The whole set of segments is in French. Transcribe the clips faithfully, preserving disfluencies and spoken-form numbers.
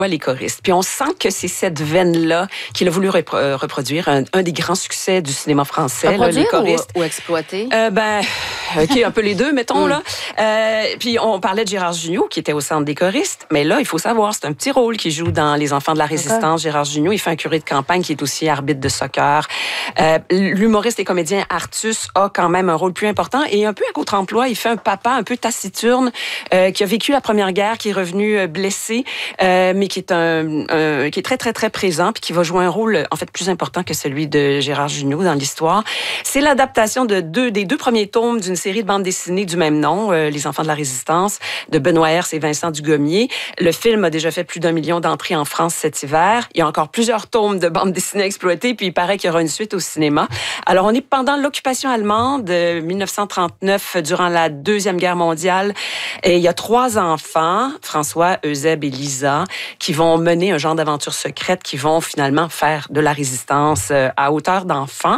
les choristes. Puis on sent que c'est cette veine-là qu'il a voulu repro- euh, reproduire, un, un des grands succès du cinéma français, là, les choristes. Ou, ou exploiter? Euh, ben, OK, un peu les deux, mettons, mm. là. Euh, puis on parlait de Gérard Jugnot, qui était au centre des choristes, mais là, il faut savoir, c'est un petit rôle qu'il joue dans Les Enfants de la Résistance. Okay. Gérard Jugnot, il fait un curé de campagne qui est aussi arbitre de soccer. Euh, l'humoriste et comédien Artus a quand même un rôle plus important, et un peu à contre-emploi, il fait un papa un peu taciturne, euh, qui a vécu la Première Guerre, qui est revenu euh, blessé, euh, mais qui est un, un qui est très très très présent, puis qui va jouer un rôle en fait plus important que celui de Gérard Jugnot dans l'histoire. C'est l'adaptation de deux des deux premiers tomes d'une série de bandes dessinées du même nom, euh, Les Enfants de la Résistance, de Benoît Hers et Vincent Dugommier. Le film a déjà fait plus d'un million d'entrées en France cet hiver. Il y a encore plusieurs tomes de bandes dessinées exploitées, puis il paraît qu'il y aura une suite au cinéma. Alors on est pendant l'occupation allemande de dix-neuf cent trente-neuf, durant la Deuxième Guerre mondiale, et il y a trois enfants, François, Eusèbe et Lisa, qui vont mener un genre d'aventure secrète, qui vont finalement faire de la résistance euh, à hauteur d'enfants.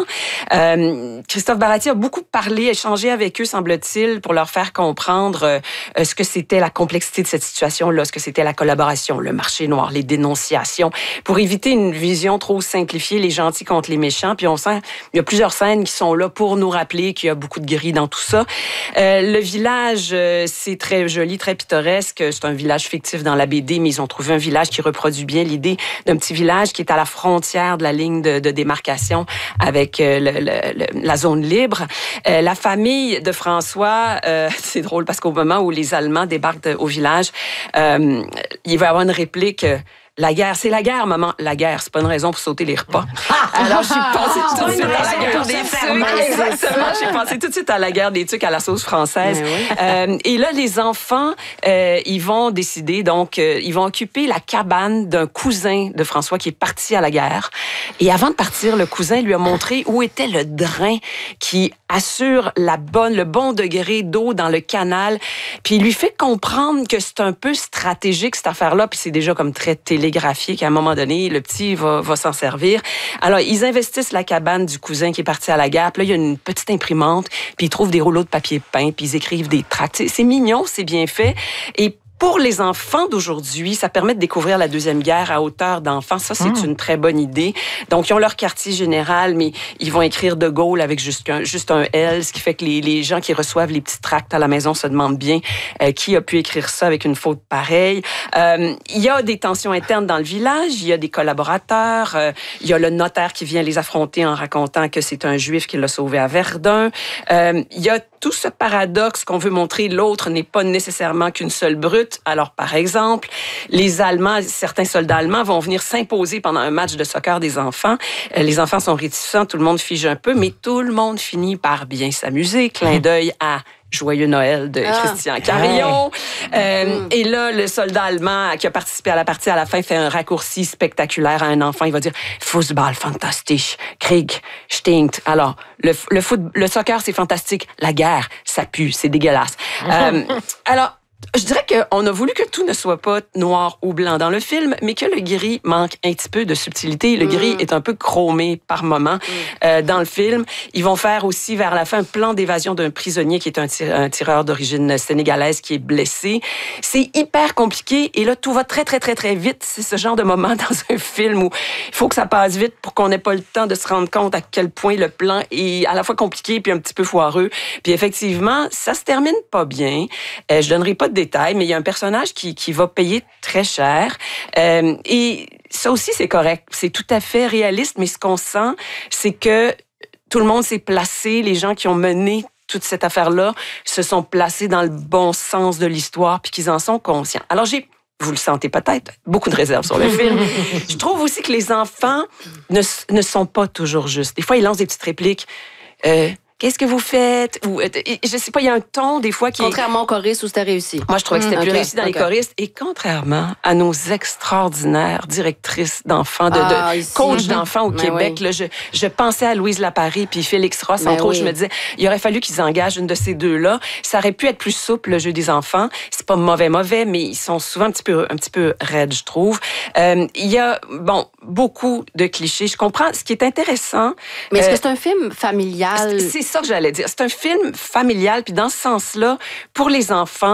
Euh, Christophe Baratier a beaucoup parlé, échangé avec eux, semble-t-il, pour leur faire comprendre euh, ce que c'était la complexité de cette situation-là, ce que c'était la collaboration, le marché noir, les dénonciations, pour éviter une vision trop simplifiée, les gentils contre les méchants. Puis on sent, il y a plusieurs scènes qui sont là pour nous rappeler qu'il y a beaucoup de gris dans tout ça. Euh, le village, euh, c'est très joli, très pittoresque. C'est un village fictif dans la B D, mais ils ont trouvé un village qui reproduit bien l'idée d'un petit village qui est à la frontière de la ligne de, de démarcation avec euh, le, le, le, la zone libre. Euh, la famille de François, euh, c'est drôle parce qu'au moment où les Allemands débarquent au village, euh, il va y avoir une réplique... La guerre, c'est la guerre, maman. La guerre, c'est pas une raison pour sauter les repas. Alors, j'ai pensé tout de suite à la guerre des tucs. Exactement. J'ai pensé tout de suite à la guerre des tucs à la sauce française. Oui. Euh, et là, les enfants, euh, ils vont décider, donc, euh, ils vont occuper la cabane d'un cousin de François qui est parti à la guerre. Et avant de partir, le cousin lui a montré où était le drain qui assure la bonne, le bon degré d'eau dans le canal. Puis il lui fait comprendre que c'est un peu stratégique, cette affaire-là, puis c'est déjà comme très télégraphié qu'à un moment donné, le petit va, va s'en servir. Alors, ils investissent la cabane du cousin qui est parti à la guerre. Puis là, il y a une petite imprimante, puis ils trouvent des rouleaux de papier peint, puis ils écrivent des tracts. C'est, c'est mignon, c'est bien fait. Et pour les enfants d'aujourd'hui, ça permet de découvrir la Deuxième Guerre à hauteur d'enfants. Ça, c'est mmh. une très bonne idée. Donc, ils ont leur quartier général, mais ils vont écrire De Gaulle avec juste un, juste un L, ce qui fait que les, les gens qui reçoivent les petits tracts à la maison se demandent bien euh, qui a pu écrire ça avec une faute pareille. Euh, il y a des tensions internes dans le village, il y a des collaborateurs, euh, il y a le notaire qui vient les affronter en racontant que c'est un Juif qui l'a sauvé à Verdun. Euh, il y a tout ce paradoxe qu'on veut montrer, l'autre n'est pas nécessairement qu'une seule brute. Alors, par exemple, les Allemands, certains soldats allemands vont venir s'imposer pendant un match de soccer des enfants. Les enfants sont réticents, tout le monde fige un peu, mais tout le monde finit par bien s'amuser. Clin d'œil à Joyeux Noël de ah. Christian Carillon. Ouais. Euh, mm. Et là, le soldat allemand qui a participé à la partie à la fin fait un raccourci spectaculaire à un enfant. Il va dire « Fußball, fantastisch. Krieg, stinkt. » Alors, le, le, foot, le soccer, c'est fantastique. La guerre, ça pue, c'est dégueulasse. euh, alors, je dirais qu'on a voulu que tout ne soit pas noir ou blanc dans le film, mais que le gris manque un petit peu de subtilité. Le gris mm. est un peu chromé par moments mm. euh, dans le film. Ils vont faire aussi, vers la fin, un plan d'évasion d'un prisonnier qui est un, tir- un tireur d'origine sénégalaise qui est blessé. C'est hyper compliqué et là, tout va très, très, très, très vite. C'est ce genre de moment dans un film où il faut que ça passe vite pour qu'on n'ait pas le temps de se rendre compte à quel point le plan est à la fois compliqué puis un petit peu foireux. Puis effectivement, ça se termine pas bien. Euh, je donnerai pas de détails, mais il y a un personnage qui, qui va payer très cher. Euh, et ça aussi, c'est correct. C'est tout à fait réaliste, mais ce qu'on sent, c'est que tout le monde s'est placé, les gens qui ont mené toute cette affaire-là se sont placés dans le bon sens de l'histoire, puis qu'ils en sont conscients. Alors, j'ai vous le sentez peut-être, beaucoup de réserves sur le film. Je trouve aussi que les enfants ne, ne sont pas toujours justes. Des fois, ils lancent des petites répliques. Euh, Qu'est-ce que vous faites? Ou, je sais pas, il y a un ton, des fois, qui... Contrairement aux choristes, où c'était réussi. Moi, je trouvais que c'était mmh, plus okay, réussi dans okay. les choristes. Et contrairement à nos extraordinaires directrices d'enfants, de, ah, de coachs d'enfants au Mais Québec, oui. là, je, je pensais à Louise Laparie puis Félix Ross, Mais entre oui. autres, je me disais, il aurait fallu qu'ils engagent une de ces deux-là. Ça aurait pu être plus souple, le jeu des enfants. C'est pas mauvais, mauvais, mais ils sont souvent un petit peu, un petit peu raides, je trouve. Euh, il y a, bon, beaucoup de clichés. Je comprends. Ce qui est intéressant... Mais est-ce euh, que c'est un film familial? C'est, c'est ça que j'allais dire. C'est un film familial, puis dans ce sens-là, pour les enfants,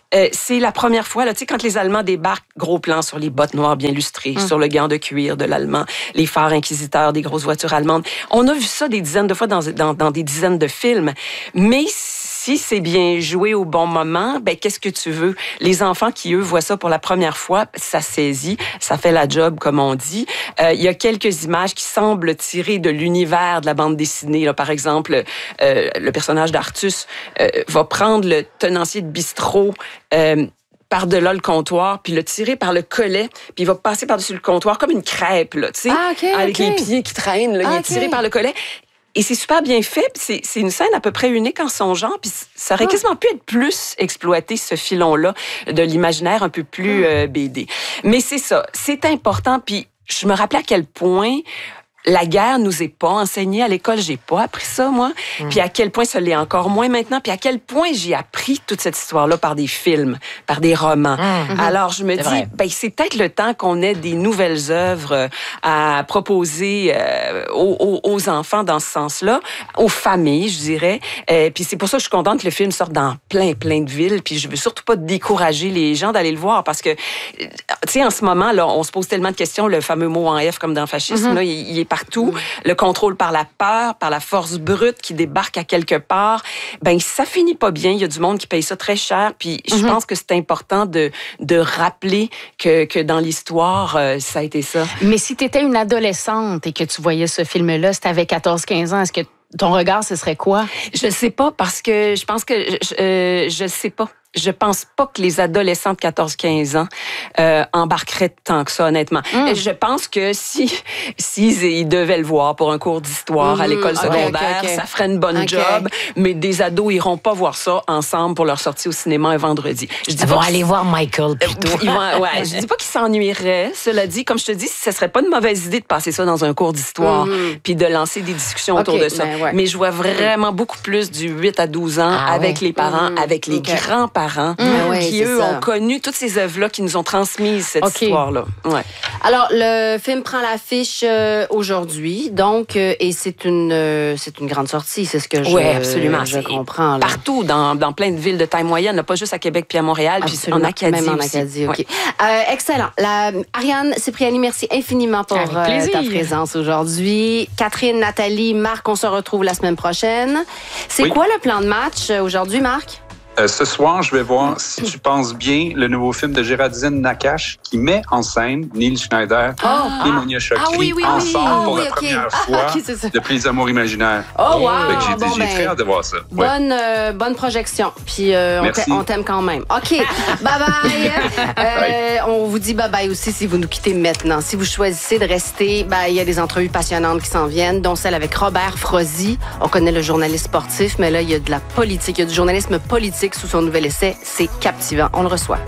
Euh, c'est la première fois, là, tu sais, quand les Allemands débarquent, gros plan sur les bottes noires bien lustrées, mmh. sur le gant de cuir de l'Allemand, les phares inquisiteurs des grosses voitures allemandes. On a vu ça des dizaines de fois dans, dans, dans des dizaines de films. Mais si c'est bien joué au bon moment, ben qu'est-ce que tu veux? Les enfants qui, eux, voient ça pour la première fois, ça saisit, ça fait la job, comme on dit. Euh, il y a quelques images qui semblent tirées de l'univers de la bande dessinée. Là, par exemple, euh, le personnage d'Artus euh, va prendre le tenancier de bistrot euh, par-delà le comptoir, puis le tirer par le collet, puis il va passer par-dessus le comptoir comme une crêpe, là, tu sais, ah, okay, avec okay. les pieds qui traînent, là, ah, il est tiré okay. par le collet. Et c'est super bien fait. C'est, c'est une scène à peu près unique en son genre. Puis ça aurait ah. quasiment pu être plus exploité, ce filon-là, de l'imaginaire un peu plus ah. euh, B D. Mais c'est ça. C'est important. Puis je me rappelais à quel point la guerre nous est pas enseignée à l'école. J'ai pas appris ça, moi. Mm. Puis à quel point ça l'est encore moins maintenant. Puis à quel point j'ai appris toute cette histoire-là par des films, par des romans. Mm. Alors, je me c'est dis, vrai. ben c'est peut-être le temps qu'on ait des nouvelles œuvres à proposer euh, aux, aux enfants dans ce sens-là, aux familles, je dirais. Euh, puis c'est pour ça que je suis contente que le film sorte dans plein, plein de villes. Puis je veux surtout pas décourager les gens d'aller le voir parce que, tu sais, en ce moment, là, on se pose tellement de questions. Le fameux mot en F, comme dans fascisme, mm-hmm. là, il, il est partout. Mmh. Le contrôle par la peur, par la force brute qui débarque à quelque part, ben ça finit pas bien. Il y a du monde qui paye ça très cher. Puis mmh. je pense que c'est important de, de rappeler que, que dans l'histoire, euh, ça a été ça. Mais si tu étais une adolescente et que tu voyais ce film-là, c'était avec quatorze quinze ans, est-ce que ton regard, ce serait quoi? Je sais pas, parce que je pense que... Je, euh, je sais pas. Je pense pas que les adolescents de quatorze quinze ans euh, embarqueraient tant que ça, honnêtement. Mm. Je pense que si s'ils ils devaient le voir pour un cours d'histoire mm. à l'école secondaire, okay, okay, okay. ça ferait une bonne okay. job, mais des ados iront pas voir ça ensemble pour leur sortie au cinéma un vendredi. Je dis ils vont aller voir Michael plutôt. Ils vont, ouais, je dis pas qu'ils s'ennuieraient. Cela dit, comme je te dis, ce serait pas une mauvaise idée de passer ça dans un cours d'histoire mm. puis de lancer des discussions okay, autour de ça. Mais, ouais. mais je vois vraiment beaucoup plus du huit à douze ans ah, avec ouais. les parents, mm. avec les okay. grands-parents Mmh, ouais, qui, eux, ça. ont connu toutes ces œuvres-là qui nous ont transmises cette okay. histoire-là. Ouais. Alors, le film prend l'affiche euh, aujourd'hui, donc, euh, et c'est une, euh, c'est une grande sortie, c'est ce que je, ouais, absolument. je comprends. Là. Partout, dans, dans plein de villes de taille moyenne, pas juste à Québec puis à Montréal, puis en Acadie Même en aussi. Acadie, OK. Ouais. Euh, excellent. La, Ariane Cipriani, merci infiniment pour euh, ta présence aujourd'hui. Catherine, Nathalie, Marc, on se retrouve la semaine prochaine. C'est oui. quoi le plan de match aujourd'hui, Marc? Euh, ce soir, je vais voir, si tu penses bien, le nouveau film de Géraldine Nakache qui met en scène Neil Schneider oh, et Monia Chokri ah, oui, oui, ensemble oui, pour oui, la okay. première fois ah, okay, depuis Les Amours imaginaires. Oh, wow! J'ai, bon, j'ai ben, très hâte de voir ça. Bonne, ouais. euh, bonne projection. Puis euh, on, t'a, on t'aime quand même. OK. Bye-bye. euh, on vous dit bye-bye aussi si vous nous quittez maintenant. Si vous choisissez de rester, ben, il y a des entrevues passionnantes qui s'en viennent, dont celle avec Robert Frozy. On connaît le journaliste sportif, mais là, il y a de la politique. Il y a du journalisme politique sous son nouvel essai. C'est captivant. On le reçoit.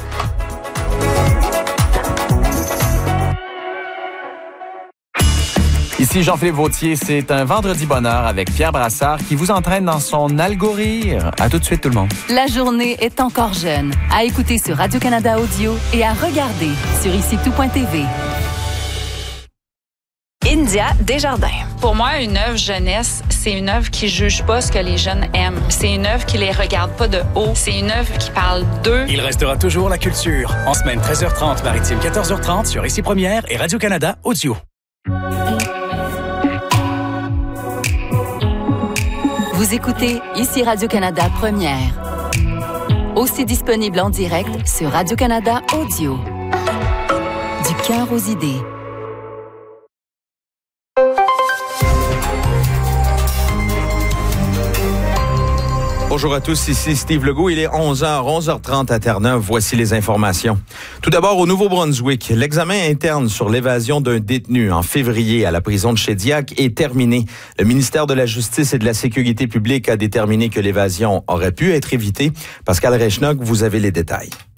Ici Jean-Philippe Vautier, c'est un vendredi bonheur avec Pierre Brassard qui vous entraîne dans son algorithme. À tout de suite tout le monde. La journée est encore jeune. À écouter sur Radio-Canada Audio et à regarder sur ici tout point t v. India Desjardins. Pour moi, une œuvre jeunesse, c'est une œuvre qui juge pas ce que les jeunes aiment. C'est une œuvre qui les regarde pas de haut. C'est une œuvre qui parle d'eux. Il restera toujours la culture. En semaine treize heures trente, maritime quatorze heures trente sur Ici Première et Radio-Canada Audio. Vous écoutez Ici Radio-Canada Première. Aussi disponible en direct sur Radio-Canada Audio. Du cœur aux idées. Bonjour à tous, ici Steve Legault. Il est onze heures, onze heures trente à Terre-Neuve. Voici les informations. Tout d'abord, au Nouveau-Brunswick, l'examen interne sur l'évasion d'un détenu en février à la prison de Shediac est terminé. Le ministère de la Justice et de la Sécurité publique a déterminé que l'évasion aurait pu être évitée. Pascal Rechnock, vous avez les détails.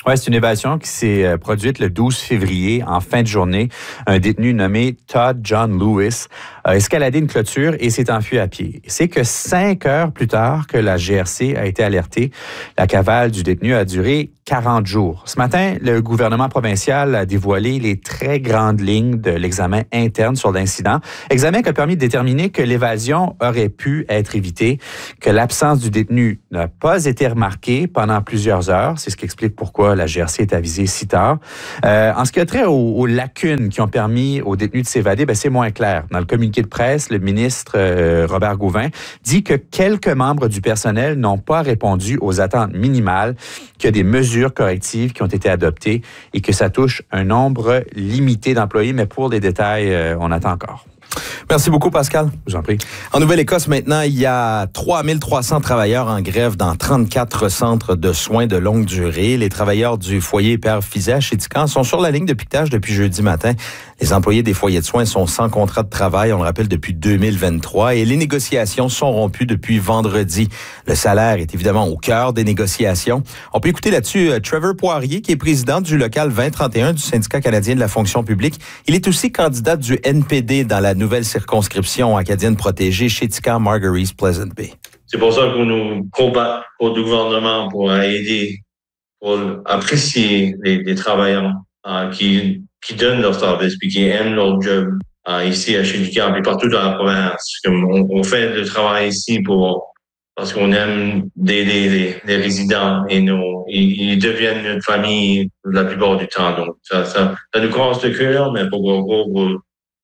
Oui, c'est une évasion qui s'est produite le douze février en fin de journée. Un détenu nommé Todd John Lewis a escaladé une clôture et s'est enfui à pied. C'est que cinq heures plus tard que la G R C a été alertée, la cavale du détenu a duré quarante jours. Ce matin, le gouvernement provincial a dévoilé les très grandes lignes de l'examen interne sur l'incident. Examen qui a permis de déterminer que l'évasion aurait pu être évitée, que l'absence du détenu n'a pas été remarquée pendant plusieurs heures. C'est ce qui explique pourquoi la G R C est avisée si tard. Euh, en ce qui a trait aux, aux lacunes qui ont permis aux détenus de s'évader, ben c'est moins clair. Dans le communiqué de presse, le ministre euh, Robert Gauvin dit que quelques membres du personnel n'ont pas répondu aux attentes minimales, qu'il y a des mesures correctives qui ont été adoptées et que ça touche un nombre limité d'employés. Mais pour les détails, euh, on attend encore. Merci beaucoup, Pascal. Je vous en prie. En Nouvelle-Écosse, maintenant, il y a trois mille trois cents travailleurs en grève dans trente-quatre centres de soins de longue durée. Les travailleurs du foyer Père Fizet à Chéticamp sont sur la ligne de piquetage depuis jeudi matin. Les employés des foyers de soins sont sans contrat de travail, on le rappelle, depuis deux mille vingt-trois et les négociations sont rompues depuis vendredi. Le salaire est évidemment au cœur des négociations. On peut écouter là-dessus Trevor Poirier, qui est président du local vingt trente et un du syndicat canadien de la fonction publique. Il est aussi candidat du N P D dans la nouvelle circonscription acadienne protégée Chéticamp-Marguerite Pleasant Bay. C'est pour ça qu'on nous combat au gouvernement pour aider, pour apprécier les, les travailleurs euh, qui, qui donnent leur service puis qui aiment leur job euh, ici à Chéticamp et partout dans la province. Comme on, on fait le travail ici pour parce qu'on aime des, des, des, des résidents et nos, ils, ils deviennent notre famille la plupart du temps. Donc ça, ça, ça nous casse le cœur, mais pour qu'on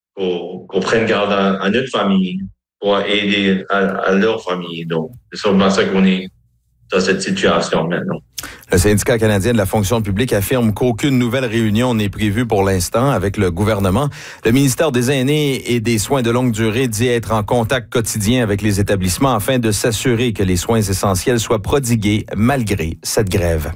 qu'on prenne garde à, à notre famille, pour aider à, à leur famille. Donc, c'est sûrement ça qu'on est dans cette situation maintenant. Le syndicat canadien de la fonction publique affirme qu'aucune nouvelle réunion n'est prévue pour l'instant avec le gouvernement. Le ministère des Aînés et des Soins de longue durée dit être en contact quotidien avec les établissements afin de s'assurer que les soins essentiels soient prodigués malgré cette grève.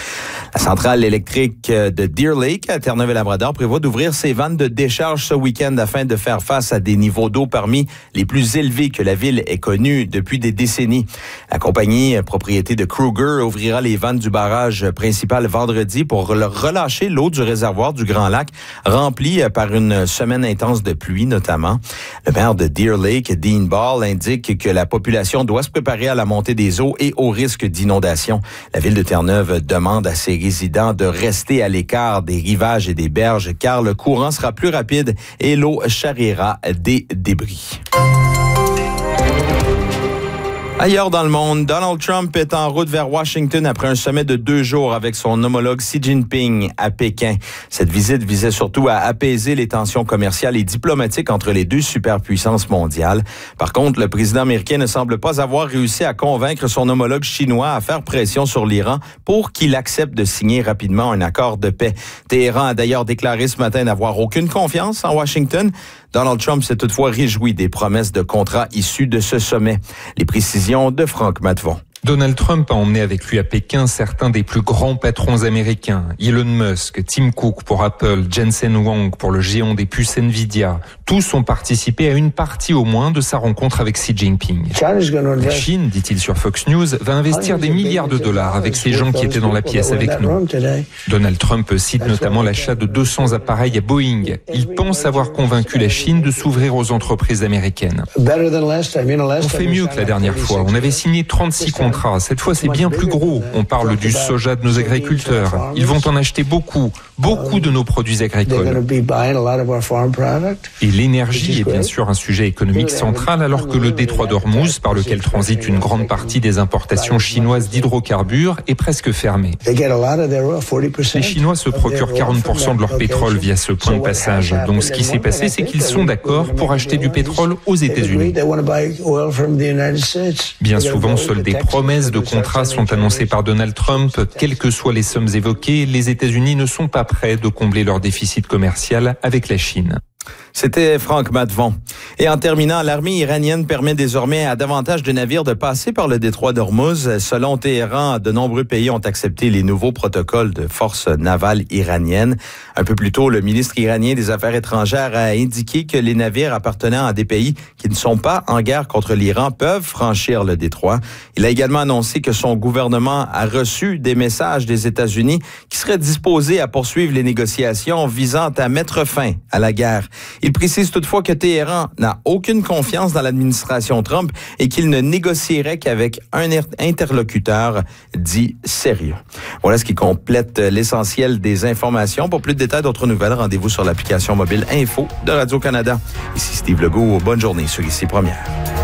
La centrale électrique de Deer Lake à Terre-Neuve-et-Labrador prévoit d'ouvrir ses vannes de décharge ce week-end afin de faire face à des niveaux d'eau parmi les plus élevés que la ville ait connus depuis des décennies. La compagnie, propriété de Kruger, ouvrira les vannes du barrage principal vendredi pour relâcher l'eau du réservoir du Grand Lac, rempli par une semaine intense de pluie notamment. Le maire de Deer Lake, Dean Ball, indique que la population doit se préparer à la montée des eaux et au risque d'inondation. La ville de Terre-Neuve demande à ses résidents de rester à l'écart des rivages et des berges car le courant sera plus rapide et l'eau charriera des débris. Ailleurs dans le monde, Donald Trump est en route vers Washington après un sommet de deux jours avec son homologue Xi Jinping à Pékin. Cette visite visait surtout à apaiser les tensions commerciales et diplomatiques entre les deux superpuissances mondiales. Par contre, le président américain ne semble pas avoir réussi à convaincre son homologue chinois à faire pression sur l'Iran pour qu'il accepte de signer rapidement un accord de paix. Téhéran a d'ailleurs déclaré ce matin n'avoir aucune confiance en Washington. Donald Trump s'est toutefois réjoui des promesses de contrats issus de ce sommet. Les précisions de Franck Matvon. Donald Trump a emmené avec lui à Pékin certains des plus grands patrons américains. Elon Musk, Tim Cook pour Apple, Jensen Huang pour le géant des puces Nvidia. Tous ont participé à une partie au moins de sa rencontre avec Xi Jinping. La Chine, dit-il sur Fox News, va investir des milliards de dollars avec ces gens qui étaient dans la pièce avec nous. Donald Trump cite notamment l'achat de deux cents appareils à Boeing. Il pense avoir convaincu la Chine de s'ouvrir aux entreprises américaines. On fait mieux que la dernière fois. On avait signé trente-six contrats. Cette fois, c'est bien plus gros. On parle du soja de nos agriculteurs. Ils vont en acheter beaucoup, beaucoup de nos produits agricoles. Et l'énergie est bien sûr un sujet économique central alors que le détroit d'Ormuz, par lequel transite une grande partie des importations chinoises d'hydrocarbures, est presque fermé. Les Chinois se procurent quarante pour cent de leur pétrole via ce point de passage. Donc ce qui s'est passé, c'est qu'ils sont d'accord pour acheter du pétrole aux États-Unis. Bien souvent, seuls des promesses de contrats sont annoncées par Donald Trump. Quelles que soient les sommes évoquées, les États-Unis ne sont pas prêts de combler leur déficit commercial avec la Chine. C'était Franck Matvon. Et en terminant, l'armée iranienne permet désormais à davantage de navires de passer par le détroit d'Ormuz. Selon Téhéran, de nombreux pays ont accepté les nouveaux protocoles de forces navales iraniennes. Un peu plus tôt, le ministre iranien des Affaires étrangères a indiqué que les navires appartenant à des pays qui ne sont pas en guerre contre l'Iran peuvent franchir le détroit. Il a également annoncé que son gouvernement a reçu des messages des États-Unis qui seraient disposés à poursuivre les négociations visant à mettre fin à la guerre. Il précise toutefois que Téhéran n'a aucune confiance dans l'administration Trump et qu'il ne négocierait qu'avec un interlocuteur dit sérieux. Voilà ce qui complète l'essentiel des informations. Pour plus de détails, d'autres nouvelles, rendez-vous sur l'application mobile Info de Radio-Canada. Ici Steve Legault. Bonne journée sur Ici Première.